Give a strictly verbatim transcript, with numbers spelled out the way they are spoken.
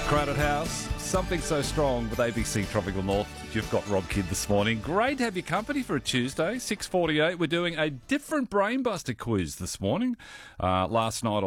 Crowded House, Something So Strong with A B C Tropical North. You've got Rob Kidd this morning. Great to have your company for a Tuesday, six forty-eight. We're doing a different Brainbuster quiz this morning. Uh, last night,